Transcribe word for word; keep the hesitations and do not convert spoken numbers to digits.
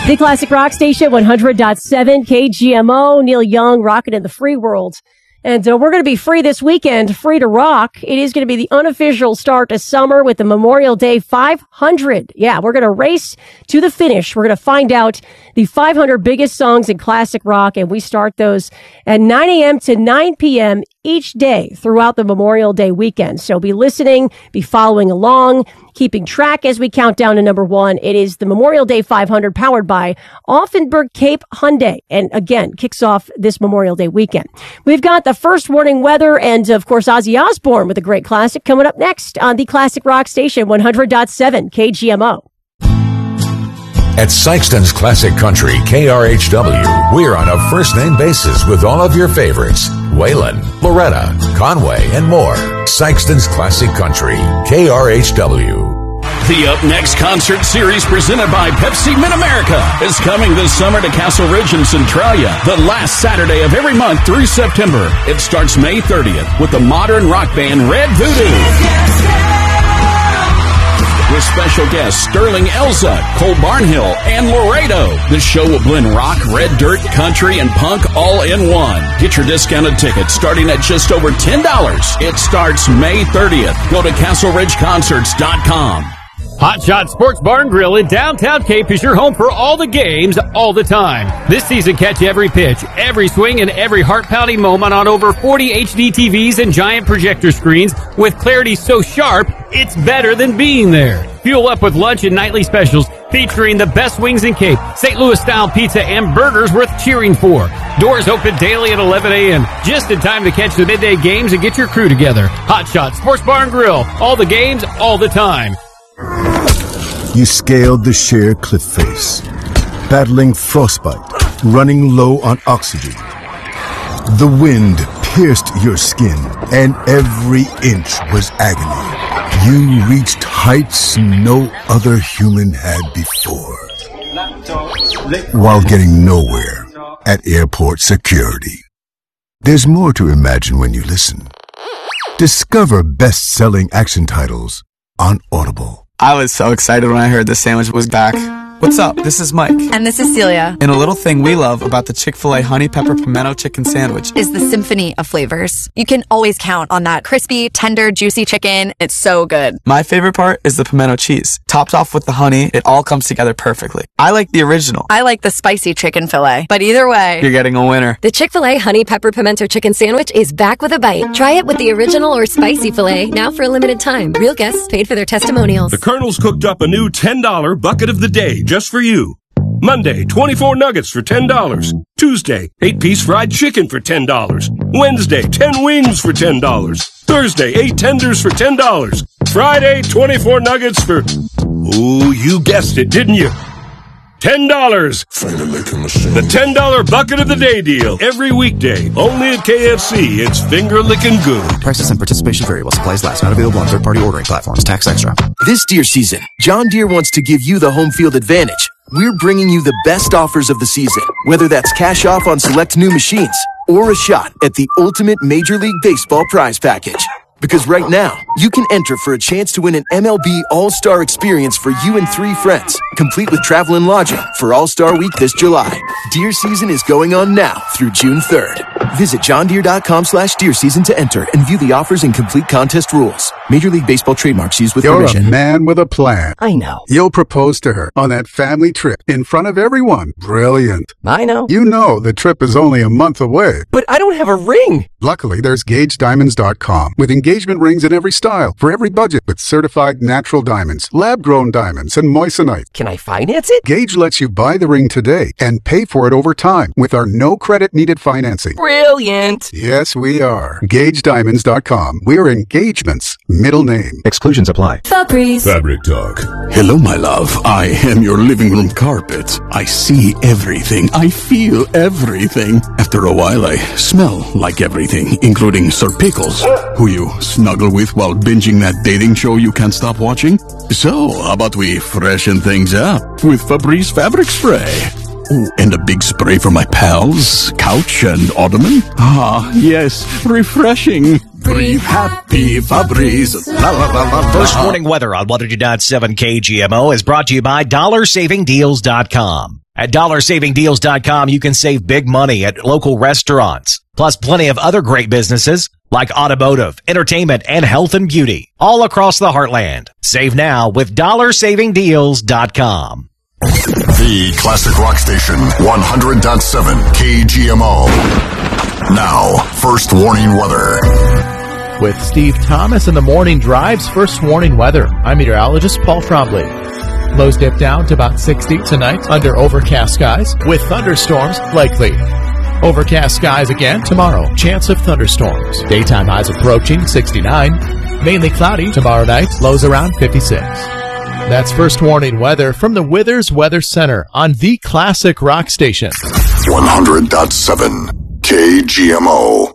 The Classic Rock Station, one hundred point seven K G M O. Neil Young, rocking in the free world. And uh, we're going to be free this weekend, free to rock. It is going to be the unofficial start to summer with the Memorial Day five hundred. Yeah, we're going to race to the finish. We're going to find out the five hundred biggest songs in classic rock, and we start those at nine a.m. to nine p.m. each day throughout the Memorial Day weekend. So be listening, be following along, keeping track as we count down to number one. It is the Memorial Day five hundred powered by Offenburg Cape Hyundai. And again, kicks off this Memorial Day weekend. We've got the first warning weather and, of course, Ozzy Osbourne with a great classic coming up next on the Classic Rock Station, one hundred point seven K G M O. At Sykeston's Classic Country, K R H W, we're on a first-name basis with all of your favorites. Waylon, Loretta, Conway, and more. Sykeston's Classic Country, K R H W. The Up Next concert series presented by Pepsi Mid-America is coming this summer to Castle Ridge and Centralia, the last Saturday of every month through September. It starts May thirtieth with the modern rock band Red Voodoo. With special guests Sterling Elza, Cole Barnhill, and Laredo. The show will blend rock, red dirt, country, and punk all in one. Get your discounted tickets starting at just over ten dollars. It starts May thirtieth. Go to castle ridge concerts dot com. Hot Shot Sports Bar and Grill in downtown Cape is your home for all the games, all the time. This season, catch every pitch, every swing, and every heart-pounding moment on over forty H D T Vs and giant projector screens with clarity so sharp, it's better than being there. Fuel up with lunch and nightly specials featuring the best wings in Cape, Saint Louis-style pizza, and burgers worth cheering for. Doors open daily at eleven a.m., just in time to catch the midday games and get your crew together. Hot Shot Sports Bar and Grill, all the games, all the time. You scaled the sheer cliff face, battling frostbite, running low on oxygen. The wind pierced your skin, and every inch was agony. You reached heights no other human had before, while getting nowhere at airport security. There's more to imagine when you listen. Discover best-selling action titles on Audible. I was so excited when I heard the sandwich was back. What's up? This is Mike. And this is Celia. And a little thing we love about the Chick-fil-A Honey Pepper Pimento Chicken Sandwich is the symphony of flavors. You can always count on that crispy, tender, juicy chicken. It's so good. My favorite part is the pimento cheese. Topped off with the honey, it all comes together perfectly. I like the original. I like the spicy chicken fillet. But either way, you're getting a winner. The Chick-fil-A Honey Pepper Pimento Chicken Sandwich is back with a bite. Try it with the original or spicy filet now for a limited time. Real guests paid for their testimonials. The Colonel's cooked up a new ten dollar bucket of the day just for you. Monday, twenty-four nuggets for ten dollars. Tuesday, eight piece fried chicken for ten dollars. Wednesday, ten wings for ten dollars. Thursday, eight tenders for ten dollars. Friday, twenty-four nuggets for... Ooh, you guessed it, didn't you? ten dollars. The ten dollar bucket of the day deal. Every weekday. Only at K F C. It's finger licking good. Prices and participation vary while supplies last. Not available on third-party ordering platforms. Tax extra. This deer season, John Deere wants to give you the home field advantage. We're bringing you the best offers of the season, whether that's cash off on select new machines or a shot at the ultimate Major League Baseball prize package. Because right now, you can enter for a chance to win an M L B All-Star experience for you and three friends, complete with travel and lodging for All-Star Week this July. Deer season is going on now through June third. Visit johndeere.com slash deer season to enter and view the offers and complete contest rules. Major League Baseball trademarks used with You're permission. You're a man with a plan. I know. You'll propose to her on that family trip in front of everyone. Brilliant. I know. You know the trip is only a month away. But I don't have a ring. Luckily, there's Gage Diamonds dot com with engagement rings in every style for every budget with certified natural diamonds, lab-grown diamonds, and moissanite. Can I finance it? Gage lets you buy the ring today and pay for it over time with our no credit needed financing. Brilliant. Yes, we are. Gage Diamonds dot com. We're engagement's middle name. Exclusions apply. Febreze. Fabric Talk. Hello, my love. I am your living room carpet. I see everything. I feel everything. After a while, I smell like everything, including Sir Pickles, who you snuggle with while binging that dating show you can't stop watching. So, how about we freshen things up with Febreze Fabric Spray? Oh, and a big spray for my pals, couch and ottoman. Ah, yes, refreshing. Breathe happy, Febreze. La, la, la, la, la. First warning weather on one hundred point seven K G M O is brought to you by dollar saving deals dot com. At dollar saving deals dot com, you can save big money at local restaurants, plus plenty of other great businesses like automotive, entertainment, and health and beauty all across the heartland. Save now with dollar saving deals dot com. The Classic Rock Station, one hundred point seven K G M O. Now, first warning weather. With Steve Thomas in the morning drives, first warning weather. I'm meteorologist Paul Trombley. Lows dip down to about sixty tonight under overcast skies with thunderstorms likely. Overcast skies again tomorrow. Chance of thunderstorms. Daytime highs approaching sixty-nine. Mainly cloudy tomorrow night. Lows around fifty-six. That's first warning weather from the Withers Weather Center on the Classic Rock Station. one hundred point seven K G M O.